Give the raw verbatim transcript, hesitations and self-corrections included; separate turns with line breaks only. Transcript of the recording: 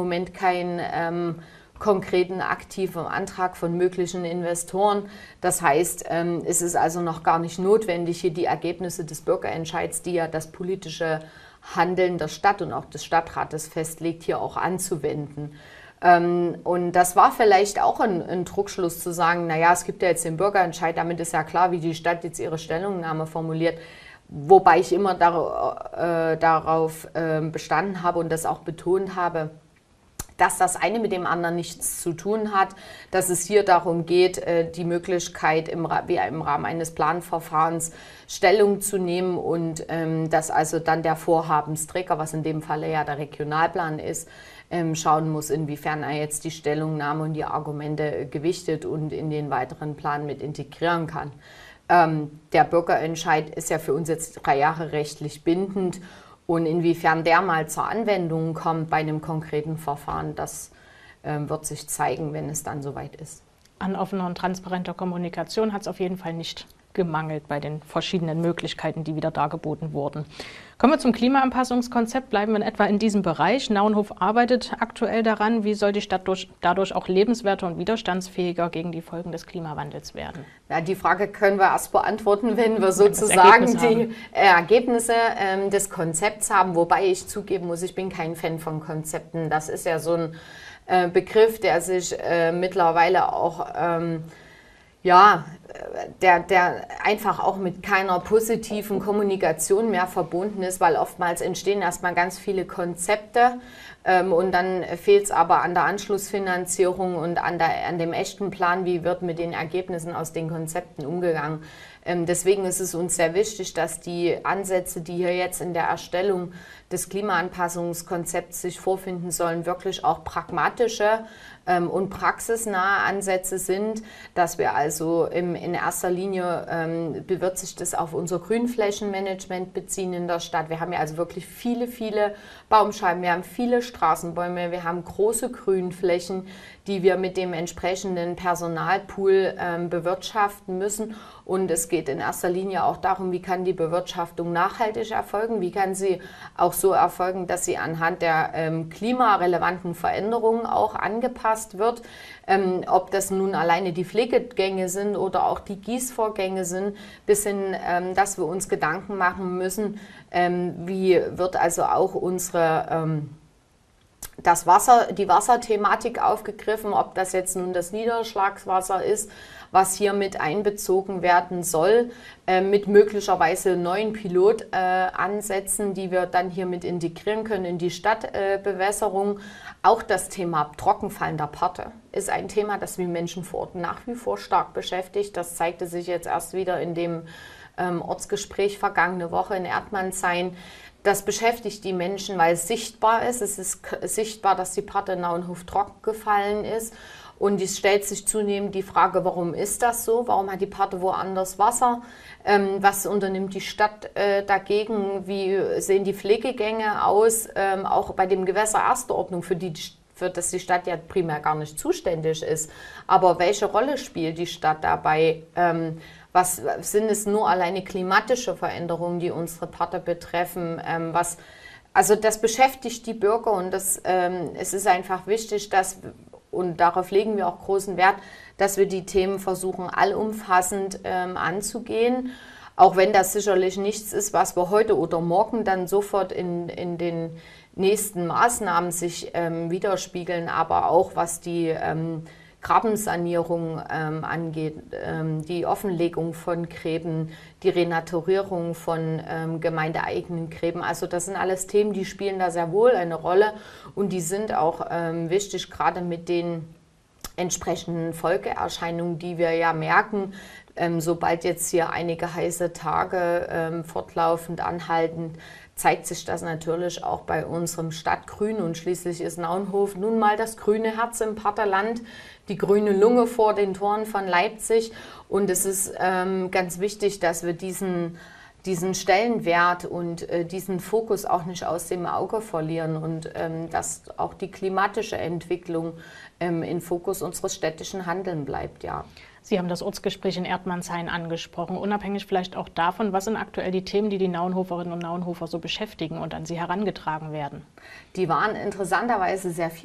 Moment keinen ähm, konkreten aktiven Antrag von möglichen Investoren. Das heißt, ähm, es ist also noch gar nicht notwendig, hier die Ergebnisse des Bürgerentscheids, die ja das politische Handeln der Stadt und auch des Stadtrates festlegt, hier auch anzuwenden. Ähm, und das war vielleicht auch ein, ein Trugschluss zu sagen, naja, es gibt ja jetzt den Bürgerentscheid, damit ist ja klar, wie die Stadt jetzt ihre Stellungnahme formuliert. Wobei ich immer dar äh, darauf äh, bestanden habe und das auch betont habe, dass das eine mit dem anderen nichts zu tun hat, dass es hier darum geht, die Möglichkeit, im, wie im Rahmen eines Planverfahrens Stellung zu nehmen und ähm, dass also dann der Vorhabensträger, was in dem Falle ja der Regionalplan ist, ähm, schauen muss, inwiefern er jetzt die Stellungnahme und die Argumente gewichtet und in den weiteren Plan mit integrieren kann. Ähm, der Bürgerentscheid ist ja für uns jetzt drei Jahre rechtlich bindend. Und inwiefern der mal zur Anwendung kommt bei einem konkreten Verfahren, das äh, wird sich zeigen, wenn es dann soweit ist.
An offener und transparenter Kommunikation hat es auf jeden Fall nicht gemangelt bei den verschiedenen Möglichkeiten, die wieder dargeboten wurden. Kommen wir zum Klimaanpassungskonzept, bleiben wir in etwa in diesem Bereich. Nauenhof arbeitet aktuell daran. Wie soll die Stadt durch, dadurch auch lebenswerter und widerstandsfähiger gegen die Folgen des Klimawandels werden?
Ja, die Frage können wir erst beantworten, wenn wir sozusagen wenn wir die Ergebnisse ähm, des Konzepts haben. Wobei ich zugeben muss, ich bin kein Fan von Konzepten. Das ist ja so ein äh, Begriff, der sich äh, mittlerweile auch ähm, ja, der, der einfach auch mit keiner positiven Kommunikation mehr verbunden ist, weil oftmals entstehen erstmal ganz viele Konzepte ähm, und dann fehlt es aber an der Anschlussfinanzierung und an, der, an dem echten Plan, wie wird mit den Ergebnissen aus den Konzepten umgegangen. Ähm, deswegen ist es uns sehr wichtig, dass die Ansätze, die hier jetzt in der Erstellung des Klimaanpassungskonzepts sich vorfinden sollen, wirklich auch pragmatische ähm, und praxisnahe Ansätze sind, dass wir also im, in erster Linie ähm, wird sich das auf unser Grünflächenmanagement beziehen in der Stadt. Wir haben ja also wirklich viele, viele Baumscheiben, wir haben viele Straßenbäume, wir haben große Grünflächen, die wir mit dem entsprechenden Personalpool ähm, bewirtschaften müssen. Und es geht in erster Linie auch darum, wie kann die Bewirtschaftung nachhaltig erfolgen, wie kann sie auch so erfolgen, dass sie anhand der ähm, klimarelevanten Veränderungen auch angepasst wird. Ähm, ob das nun alleine die Pflegegänge sind oder auch die Gießvorgänge sind, bis hin, ähm, dass wir uns Gedanken machen müssen, ähm, wie wird also auch unsere ähm, das Wasser, die Wasserthematik aufgegriffen, ob das jetzt nun das Niederschlagswasser ist, was hier mit einbezogen werden soll, äh, mit möglicherweise neuen Pilotansätzen, äh, die wir dann hier mit integrieren können in die Stadtbewässerung. Äh, Auch das Thema trockenfallender Parte ist ein Thema, das die Menschen vor Ort nach wie vor stark beschäftigt. Das zeigte sich jetzt erst wieder in dem ähm, Ortsgespräch vergangene Woche in Erdmannshain. Das beschäftigt die Menschen, weil es sichtbar ist. Es ist sichtbar, dass die Parte in Nauenhof trocken gefallen ist. Und es stellt sich zunehmend die Frage, warum ist das so? Warum hat die Parte woanders Wasser? Ähm, was unternimmt die Stadt äh, dagegen? Wie sehen die Pflegegänge aus? Ähm, auch bei dem Gewässer erster Ordnung, für die für das die Stadt ja primär gar nicht zuständig ist. Aber welche Rolle spielt die Stadt dabei? Ähm, Was sind es nur alleine klimatische Veränderungen, die unsere Parte betreffen? Ähm, was, also das beschäftigt die Bürger und das, ähm, es ist einfach wichtig, dass, und darauf legen wir auch großen Wert, dass wir die Themen versuchen, allumfassend ähm, anzugehen. Auch wenn das sicherlich nichts ist, was wir heute oder morgen dann sofort in, in den nächsten Maßnahmen sich ähm, widerspiegeln, aber auch was die ähm, Grabensanierung ähm, angeht, ähm, die Offenlegung von Gräben, die Renaturierung von ähm, gemeindeeigenen Gräben. Also das sind alles Themen, die spielen da sehr wohl eine Rolle und die sind auch ähm, wichtig, gerade mit den entsprechenden Folgeerscheinungen, die wir ja merken, ähm, sobald jetzt hier einige heiße Tage ähm, fortlaufend anhalten, zeigt sich das natürlich auch bei unserem Stadtgrün und schließlich ist Nauenhof nun mal das grüne Herz im Parterland, die grüne Lunge vor den Toren von Leipzig und es ist ähm, ganz wichtig, dass wir diesen, diesen Stellenwert und äh, diesen Fokus auch nicht aus dem Auge verlieren und ähm, dass auch die klimatische Entwicklung ähm, im Fokus unseres städtischen Handelns bleibt, ja.
Sie haben das Ortsgespräch in Erdmannshain angesprochen. Unabhängig vielleicht auch davon, was sind aktuell die Themen, die die Nauenhoferinnen und Nauenhofer so beschäftigen und an Sie herangetragen werden?
Die waren interessanterweise sehr viel.